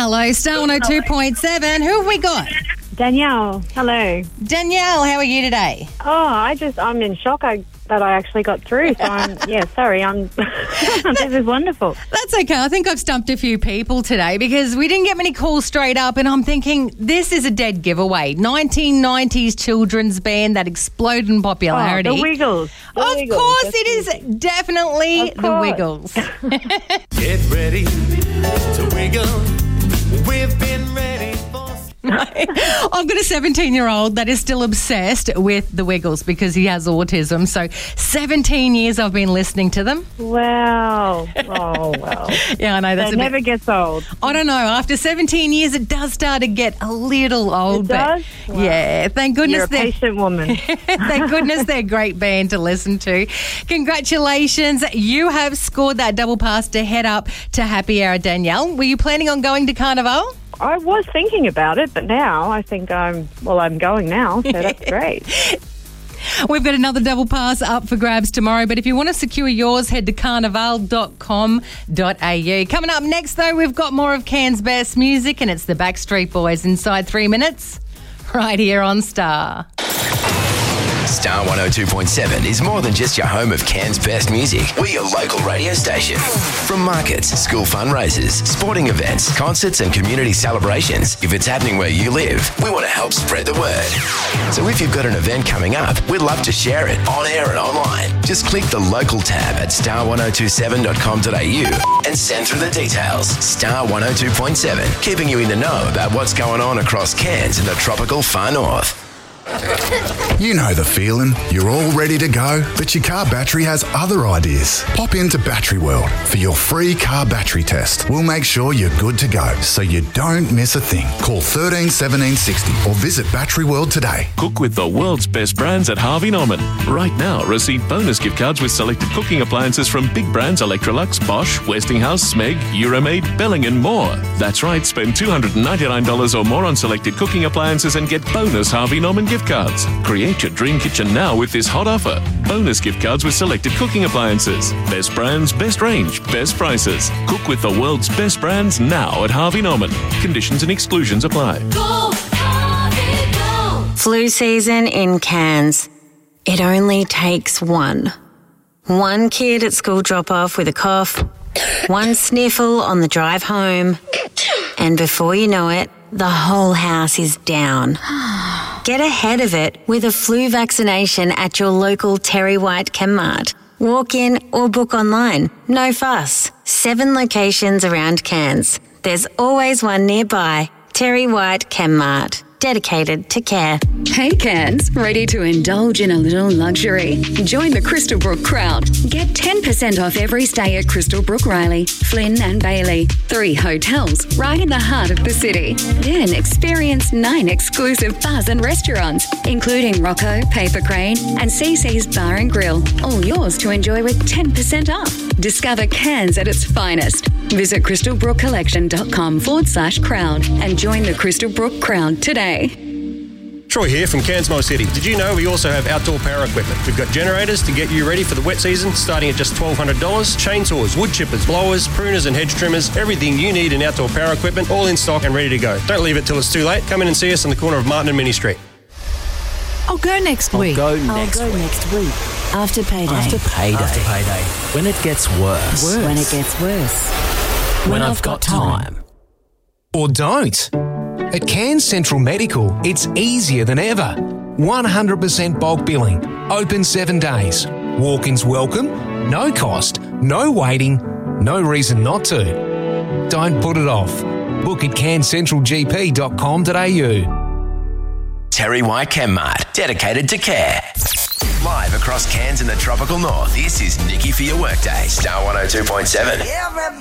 Hello, Star 102.7. Who have we got? Danielle, hello. Danielle, how are you today? Oh, I'm in shock that I actually got through. So this is wonderful. That's okay. I think I've stumped a few people today because we didn't get many calls straight up, and I'm thinking this is a dead giveaway. 1990s children's band that exploded in popularity. Oh, the Wiggles. Of course, it is definitely the Wiggles. Get ready to wiggle. We've been ready for... I've got a 17-year-old that is still obsessed with the Wiggles because he has autism. So 17 years I've been listening to them. Wow. Oh, well. Yeah, I know. That never gets old. I don't know. After 17 years, it does start to get a little old. It does? Wow. Yeah, thank goodness. You're a patient woman. Thank goodness they're a great band to listen to. Congratulations. You have scored that double pass to head up to Happy Hour, Danielle. Were you planning on going to Carnival? I was thinking about it, but now I think I'm going now, so that's great. We've got another double pass up for grabs tomorrow, but if you want to secure yours, head to carnival.com.au. Coming up next, though, we've got more of Cairns' best music, and it's the Backstreet Boys inside 3 minutes, right here on Star. Star 102.7 is more than just your home of Cairns' best music. We're your local radio station. From markets, school fundraisers, sporting events, concerts and community celebrations, if it's happening where you live, we want to help spread the word. So if you've got an event coming up, we'd love to share it on air and online. Just click the local tab at star1027.com.au and send through the details. Star 102.7, keeping you in the know about what's going on across Cairns and the tropical far north. You know the feeling. You're all ready to go, but your car battery has other ideas. Pop into Battery World for your free car battery test. We'll make sure you're good to go, so you don't miss a thing. Call 13 17 60 or visit Battery World today. Cook with the world's best brands at Harvey Norman. Right now, receive bonus gift cards with selected cooking appliances from big brands Electrolux, Bosch, Westinghouse, Smeg, Euromaid, Belling and more. That's right, spend $299 or more on selected cooking appliances and get bonus Harvey Norman gift cards. Create your dream kitchen now with this hot offer. Bonus gift cards with selected cooking appliances. Best brands, best range, best prices. Cook with the world's best brands now at Harvey Norman. Conditions and exclusions apply. Go, Harvey, go. Flu season in Cairns. It only takes one. One kid at school drop-off with a cough, one sniffle on the drive home, and before you know it, the whole house is down. Get ahead of it with a flu vaccination at your local Terry White Chemmart. Walk in or book online. No fuss. 7 locations around Cairns. There's always one nearby. Terry White Chemmart. Dedicated to care. Hey Cairns, ready to indulge in a little luxury? Join the Crystalbrook crowd. Get 10% off every stay at Crystalbrook Riley, Flynn and Bailey. 3 hotels right in the heart of the city. Then experience 9 exclusive bars and restaurants, including Rocco, Paper Crane and CC's Bar and Grill. All yours to enjoy with 10% off. Discover Cairns at its finest. Visit crystalbrookcollection.com/crowd and join the Crystalbrook crowd today. Troy here from Cairns Mo City. Did you know we also have outdoor power equipment? We've got generators to get you ready for the wet season, starting at just $1,200. Chainsaws, wood chippers, blowers, pruners and hedge trimmers. Everything you need in outdoor power equipment, all in stock and ready to go. Don't leave it till it's too late. Come in and see us on the corner of Martin and Minnie Street. I'll go next week. I'll go next week. After payday. After payday. When it gets worse. When it gets worse. When I've got time. Or don't. At Cairns Central Medical, it's easier than ever. 100% bulk billing, open 7 days. Walk-ins welcome, no cost, no waiting, no reason not to. Don't put it off. Book at cairnscentralgp.com.au. Terry White Chemmart, dedicated to care. Live across Cairns and the tropical north, this is Nikki for your workday. Star 102.7.